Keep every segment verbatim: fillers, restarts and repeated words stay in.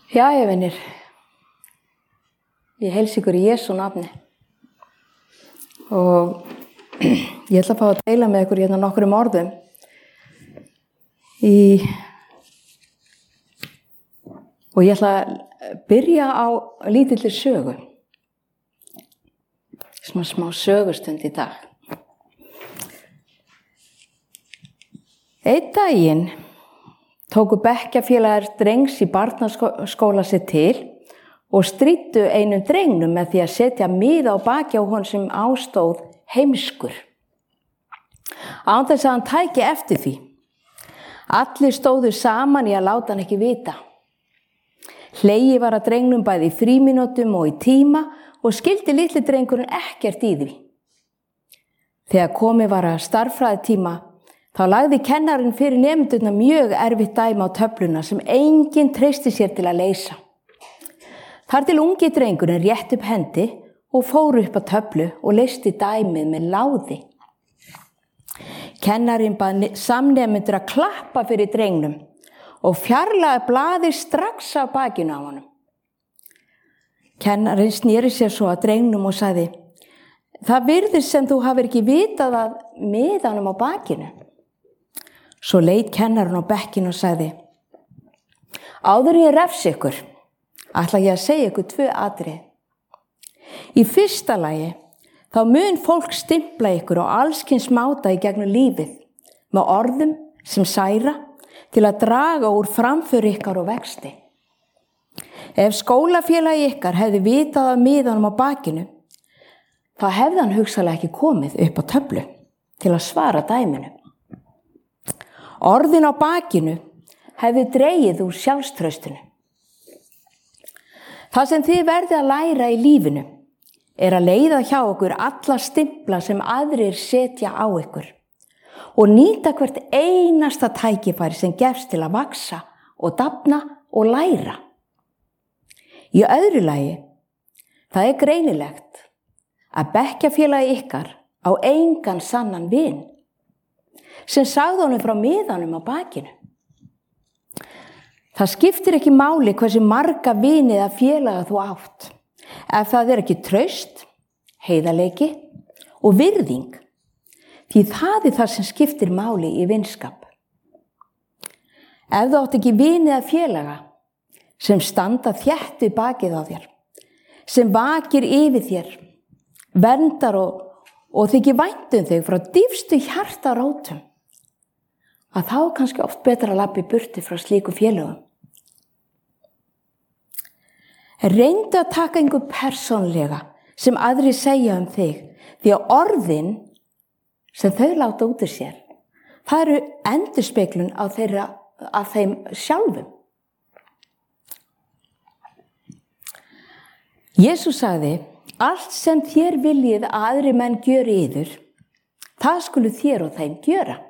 Jæja, vinir, ég heilsa ykkur í Jesú nafni og ég ætla að fá að deila með ykkur hérna nokkrum orðum í og ég ætla að byrja á lítilli sögu, smá smá sögustund í dag. Einn daginn tóku bekkjarfélagar drengs í barnaskóla sér til og stríddu einum drengnum með því að setja miða á baki á honum sem ástóð heimskur. Án þess að hann tæki eftir því. Allir stóðu saman í að láta hann ekki vita. Hlegið var að drengnum bæði í frímínútum og í tíma og skildi litli drengurinn ekkert í því. Þegar komið var að stærðfræðitíma þá lagði kennarinn fyrir nemendurna mjög erfitt dæmi á töfluna sem enginn treysti sér til að leysa. Þar til ungi drengurinn rétt upp hendi og fór upp á töflu og leysti dæmið með láði. Kennarinn bað samnemendur að klappa fyrir drengnum og fjarlægði blaðið strax af bakinu á honum. Kennarinn sneri sér svo að drengnum og sagði: "Það virðist sem þú hafir ekki vitað að miðanum á bakinu." Svo leit kennarinn á bekkinn og sagði: "Áður en ég refsi ykkur, ætla ég að segja ykkur tvö atriði. Í fyrsta lagi, þá mun fólk stimpla ykkur á allskyns máta í gegnum lífið, með orðum sem særa til að draga úr framför ykkar og vexti. Ef skólafélagi ykkar hefði vitað af miðanum á bakinu, þá hefði hann hugsanlega ekki komið upp á töflu til að svara dæminu. Orðin á bakinu hefði dregið úr sjálfstraustinu. Það sem þið verðið að læra í lífinu er að leiða hjá okkur alla stimpla sem aðrir setja á ykkur og nýta hvert einasta tækifæri sem gefst til að vaksa og dafna og læra. Í öðru lagi, það er greinilegt að bekkjarfélagi ykkar á engan sannan vin sem sagði honum frá miðanum á bakinu. Það skiptir ekki máli hversu marga vini eða félaga þú átt, ef það er ekki traust, heiðarleiki og virðing, því það er það sem skiptir máli í vinskap. Ef þú átt ekki vini eða félaga sem standa þétt við bakið á þér, sem vakir yfir þér, verndar og, og þykir vænt um þig frá dýpstu hjartarótum, að þá er kannski oft betra að labba í burtu frá slíku félögum. Reyndu að taka einhver persónlega sem aðrir segja um þig, því að orðin sem þau láta út úr sér, það eru endurspeglun á þeirra, af þeim sjálfum. Jesús sagði: "Allt sem þér viljið að aðrir menn gjöri yður, það skulu þér og þeim gjöra."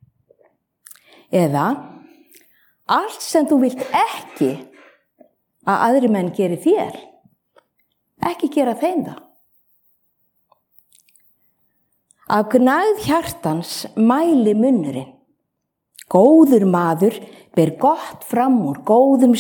Eða: "Allt sem þú vilt ekki að aðri menn geri þér, ekki gera þeim það." Af gnægð hjartans mæli munnurinn. Góður maður ber gott fram úr góðum